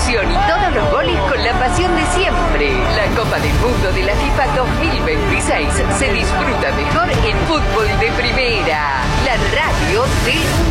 emoción y todos los goles con la pasión de siempre. La Copa del Mundo de la FIFA 2026 se disfruta mejor en fútbol de primera. La radio del